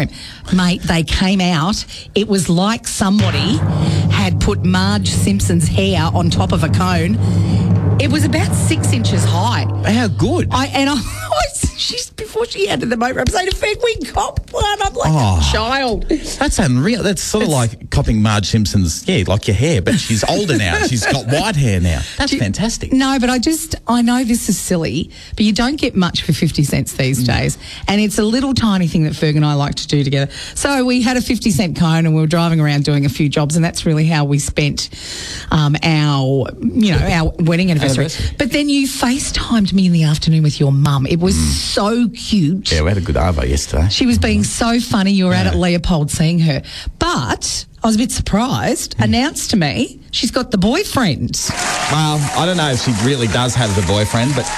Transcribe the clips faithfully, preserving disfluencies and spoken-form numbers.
cream. Mate, they came out. It was like somebody had put Marge Simpson's hair on top of a cone. It was about six inches high. How good. I And I, I she's before she handed them over, I'm saying, in fact, we copped one. I'm like Oh. a child. That's unreal. That's sort of like copying Marge Simpson's, yeah, like your hair, but she's older now. She's got white hair now. That's Do you- fantastic. No, but I just, I know this is silly, but you don't get much for fifty cents these days. And it's a little tiny thing that Ferg and I like to do together. So we had a fifty cent cone and we were driving around doing a few jobs, and that's really how we spent um, our, you know, our wedding anniversary. Anniversary. But then you FaceTimed me in the afternoon with your mum. It was so cute. Yeah, we had a good arvo yesterday. She was being so funny. You were out at Leopold seeing her. But I was a bit surprised. Announced to me she's got the boyfriend. Well, I don't know if she really does have the boyfriend, but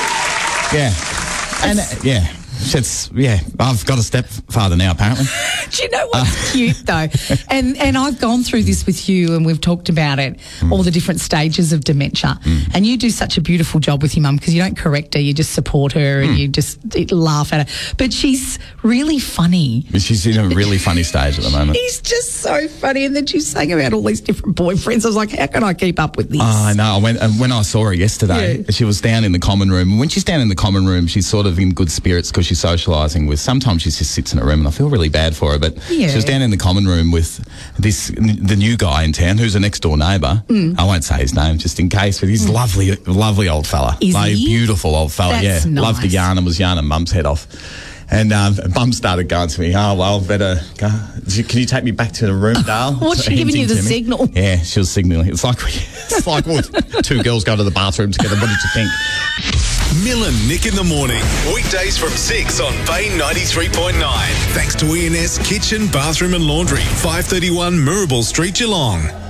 yeah. And uh, yeah. It's, yeah, I've got a stepfather now, apparently. Do you know what's cute, though? And and I've gone through this with you, and we've talked about it, mm. all the different stages of dementia. Mm. And you do such a beautiful job with your mum because you don't correct her, you just support her and mm. you just laugh at her. But she's really funny. She's in a really funny stage at the moment. He's just so funny. And then she's saying about all these different boyfriends. I was like, how can I keep up with this? Oh, I know. I went, and when I saw her yesterday, yeah. she was down in the common room. When she's down in the common room, she's sort of in good spirits because she's socialising with, sometimes she just sits in a room and I feel really bad for her, but yeah. she was down in the common room with this, the new guy in town who's a next door neighbour. Mm. I won't say his name just in case, but he's mm. lovely, lovely old fella. Is like, he? Beautiful old fella, That's yeah. nice. Loved to yarn and was yarning Mum's head off. And um, Mum started going to me, oh, well, better go. Can you take me back to the room, Dale? What's she giving you the signal? Yeah, she was signalling. It's like, it's like well, two girls go to the bathroom together. What did you think? Mill and Nick in the morning. Weekdays from six on Bay ninety-three point nine. Thanks to E and S Kitchen, Bathroom and Laundry, five thirty-one Mirabel Street, Geelong.